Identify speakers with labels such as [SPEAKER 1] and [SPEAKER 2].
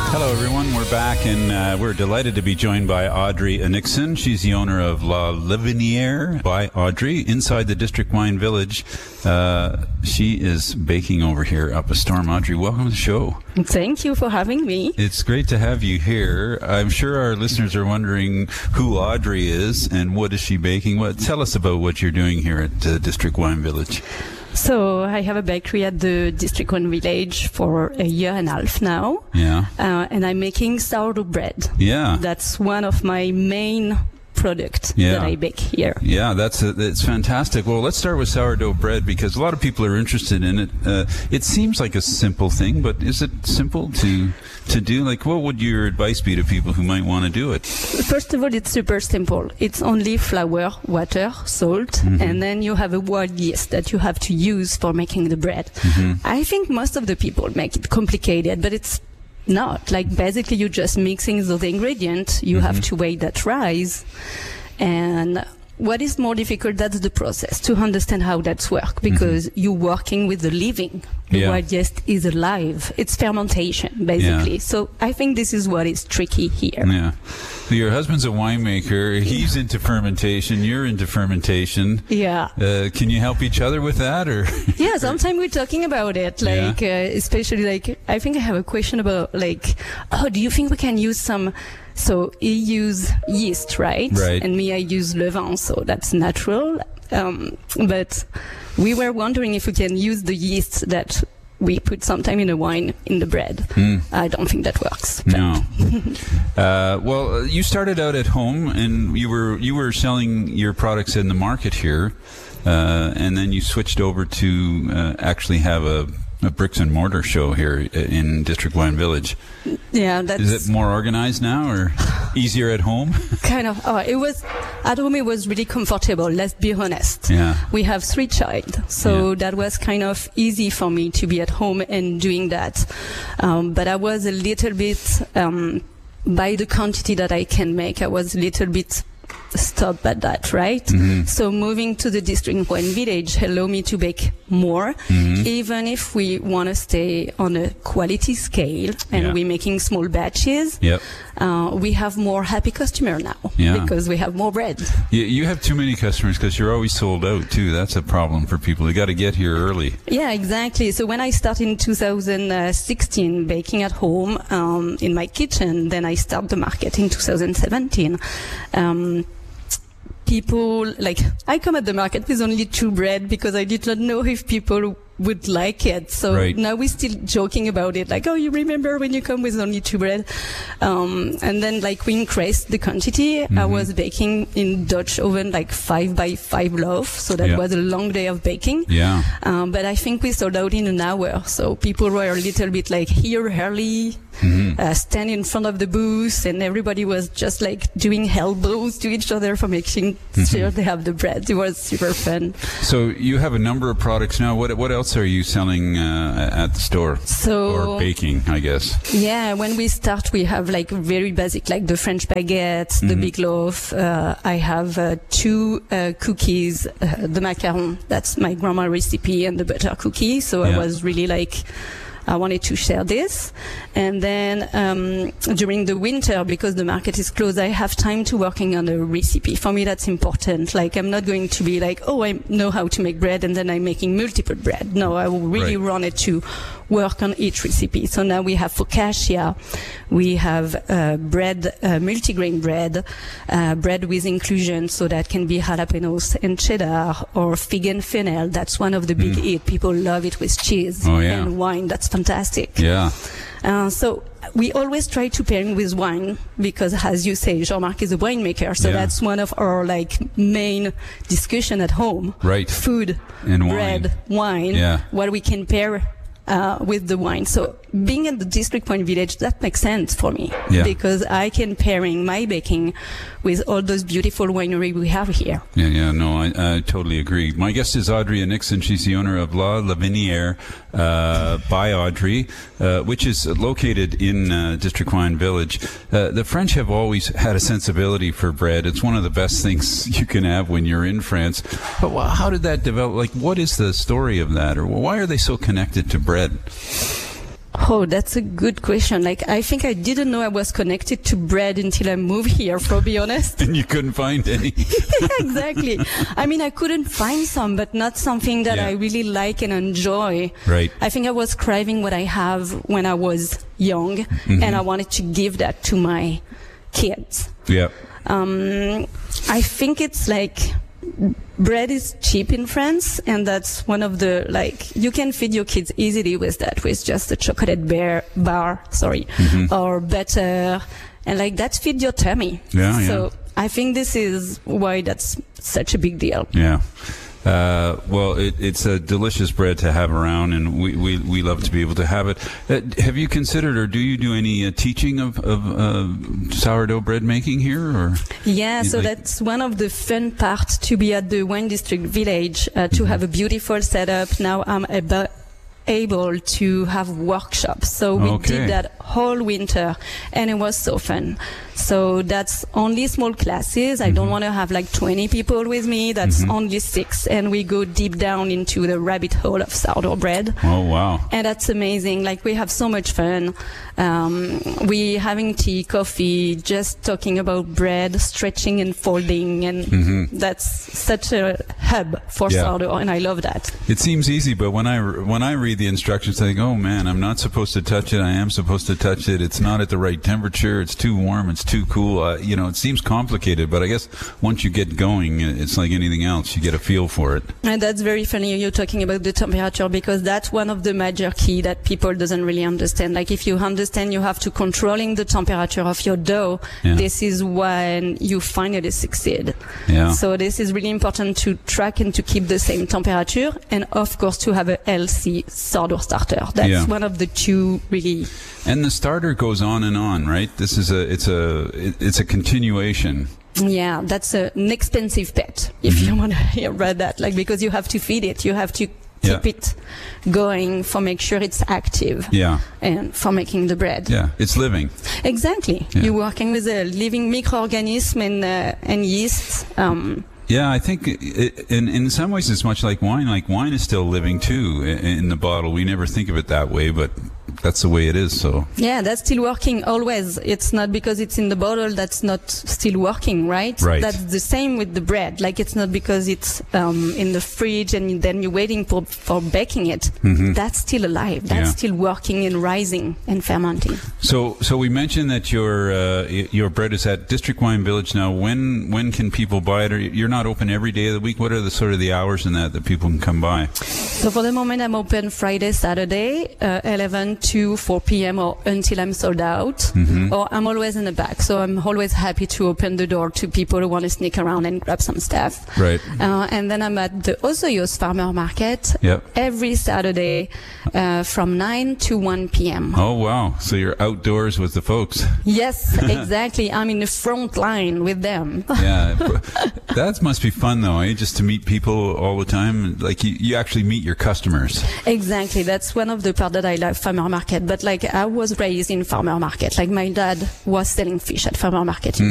[SPEAKER 1] Hello, everyone. We're back, and we're delighted to be joined by Audrey Nixon. She's the owner of La Livinière by Audrey inside the District Wine Village. She is baking over here up a storm. Audrey, welcome to the show.
[SPEAKER 2] Thank you for having me.
[SPEAKER 1] It's great to have you here. I'm sure our listeners are wondering who Audrey is and what is she baking. Tell us about what you're doing here at District Wine Village.
[SPEAKER 2] So I have a bakery at the District Wine Village for a year and a half now.
[SPEAKER 1] Yeah.
[SPEAKER 2] And I'm making sourdough bread.
[SPEAKER 1] Yeah.
[SPEAKER 2] That's one of my main product that I bake here.
[SPEAKER 1] Yeah, it's fantastic. Well, let's start with sourdough bread because a lot of people are interested in it. It seems like a simple thing, but is it simple to do? Like, what would your advice be to people who might want to do it?
[SPEAKER 2] First of all, it's super simple. It's only flour, water, salt, and then you have a wild yeast that you have to use for making the bread. I think most of the people make it complicated, but it's not. Like, basically, you're just mixing those ingredients. You have to wait that rise. And what is more difficult, that's the process, to understand how that's work, because you're working with the living. The wild yeast is alive. It's fermentation, basically.
[SPEAKER 1] Yeah.
[SPEAKER 2] So I think this is what is tricky here.
[SPEAKER 1] Yeah. So your husband's a winemaker. He's into fermentation. You're into fermentation.
[SPEAKER 2] Yeah.
[SPEAKER 1] Can you help each other with that, or?
[SPEAKER 2] Yeah, sometimes we're talking about it. Like, especially, like, I think I have a question about, like, do you think we can use some? So he use yeast, right?
[SPEAKER 1] Right.
[SPEAKER 2] And me, I use levain, so that's natural. But we were wondering if we can use the yeast that we put sometime in a wine in the bread. I don't think that works.
[SPEAKER 1] No. Well, you started out at home, and you were selling your products in the market here, and then you switched over to actually have a bricks and mortar show here in District Wine Village.
[SPEAKER 2] Yeah,
[SPEAKER 1] is it more organized now, or easier at home?
[SPEAKER 2] Kind of. It was at home. It was really comfortable. Let's be honest.
[SPEAKER 1] Yeah.
[SPEAKER 2] We have 3 children, so that was kind of easy for me to be at home and doing that. But I was a little bit by the quantity that I can make. I was a little bit stop at that, right? So moving to the District Wine Village allow me to bake more, even if we want to stay on a quality scale and we're making small batches. We have more happy customers now because we have more bread.
[SPEAKER 1] You have too many customers because you're always sold out too. That's a problem for people. They got to get here early.
[SPEAKER 2] Yeah, exactly. So when I started in 2016 baking at home in my kitchen, then I started the market in 2017. People, like, I come at the market with only 2 bread because I did not know if people would like it. So now we're still joking about it. Like, oh, you remember when you come with only 2 bread? And then, like, we increased the quantity. I was baking in Dutch oven, like 5 by 5 loaf. So that was a long day of baking. But I think we sold out in an hour. So people were a little bit like here early, stand in front of the booth, and everybody was just like doing elbows to each other for making sure they have the bread. It was super fun.
[SPEAKER 1] So you have a number of products now. What else are you selling at the store? Or baking, I guess. Yeah,
[SPEAKER 2] when we start, we have like very basic, like the French baguette, the big loaf. I have 2 cookies, the macaron, that's my grandma recipe, and the butter cookie. So I was really like, I wanted to share this. And then during the winter, because the market is closed, I have time to working on a recipe. For me, that's important. Like, I'm not going to be like, oh, I know how to make bread and then I'm making multiple bread. No, I really wanted to work on each recipe. So now we have focaccia, we have bread, multigrain bread, bread with inclusion, so that can be jalapenos and cheddar, or fig and fennel. That's one of the big hit. People love it with cheese and wine. That's fantastic. So we always try to pair with wine because, as you say, Jean-Marc is a winemaker, so that's one of our like main discussion at home. Food, and bread, wine, what we can pair with the wine. So being at the District Wine Village, that makes sense for me because I can pairing my baking with all those beautiful winery we have here.
[SPEAKER 1] No, I totally agree. My guest is Audrey Nixon. She's the owner of La Livinière by Audrey, which is located in District Wine Village. The French have always had a sensibility for bread. It's one of the best things you can have when you're in France. But how did that develop? Like, what is the story of that? Or why are they so connected to bread?
[SPEAKER 2] Oh, that's a good question. Like, I think I didn't know I was connected to bread until I moved here, to be honest.
[SPEAKER 1] And you couldn't find any.
[SPEAKER 2] Exactly. I mean, I couldn't find some, but not something that I really like and enjoy.
[SPEAKER 1] Right.
[SPEAKER 2] I think I was craving what I have when I was young, and I wanted to give that to my kids.
[SPEAKER 1] Yeah.
[SPEAKER 2] I think it's like bread is cheap in France, and that's one of the, like, you can feed your kids easily with that, with just a chocolate bar, or butter, and like that feed your tummy.
[SPEAKER 1] Yeah,
[SPEAKER 2] so I think this is why that's such a big deal.
[SPEAKER 1] Yeah. Well, it's a delicious bread to have around, and we love to be able to have it. Have you considered, or do you do any teaching of sourdough bread making here? Or
[SPEAKER 2] yeah, so that's one of the fun parts to be at the Wine District Village, to have a beautiful setup. Now I'm able to have workshops, so we did that whole winter, and it was so fun. So that's only small classes. I don't want to have like 20 people with me. That's only 6, and we go deep down into the rabbit hole of sourdough bread.
[SPEAKER 1] Oh, wow.
[SPEAKER 2] And that's amazing. Like, we have so much fun. We having tea, coffee, just talking about bread, stretching and folding, and that's such a hub for sourdough, and I love that.
[SPEAKER 1] It seems easy, but when I read the instructions, I think, oh man, I'm not supposed to touch it. I am supposed to touch it. It's not at the right temperature. It's too warm. It's too cool. It seems complicated, but I guess once you get going, it's like anything else. You get a feel for it.
[SPEAKER 2] And that's very funny you're talking about the temperature, because that's one of the major key that people doesn't really understand. Like, if you understand you have to controlling the temperature of your dough, this is when you finally succeed.
[SPEAKER 1] Yeah.
[SPEAKER 2] So this is really important to track and to keep the same temperature, and of course to have a healthy sourdough starter. That's one of the two really.
[SPEAKER 1] And the starter goes on and on, right? This is it's a continuation.
[SPEAKER 2] Yeah, that's an expensive pet, if you want to hear about that. Like, because you have to feed it, you have to keep it going for make sure it's active. Yeah. And for making the bread.
[SPEAKER 1] Yeah, it's living.
[SPEAKER 2] Exactly. Yeah. You're working with a living microorganism and yeast.
[SPEAKER 1] Yeah, I think in some ways it's much like wine. Like, wine is still living too in the bottle. We never think of it that way, but that's the way it is. So
[SPEAKER 2] yeah, that's still working always. It's not because it's in the bottle that's not still working, right?
[SPEAKER 1] Right.
[SPEAKER 2] That's the same with the bread. Like, it's not because it's in the fridge and then you're waiting for baking it. That's still alive. That's still working and rising and fermenting.
[SPEAKER 1] So we mentioned that your bread is at District Wine Village now. When can people buy it? Or you're not open every day of the week? What are the sort of the hours in that people can come by?
[SPEAKER 2] So for the moment, I'm open Friday, Saturday, 11 to 4 p.m. or until I'm sold out. Or I'm always in the back, so I'm always happy to open the door to people who want to sneak around and grab some stuff.
[SPEAKER 1] Right.
[SPEAKER 2] And then I'm at the Osoyoos Farmer Market every Saturday from 9 to 1 p.m.
[SPEAKER 1] Oh, wow. So you're outdoors with the folks.
[SPEAKER 2] Yes, exactly. I'm in the front line with them.
[SPEAKER 1] Yeah. That must be fun, though, eh? Just to meet people all the time. Like, you actually meet your customers. Exactly.
[SPEAKER 2] That's one of the parts that I love, farmer market. But like, I was raised in farmer market. Like, my dad was selling fish at farmer market in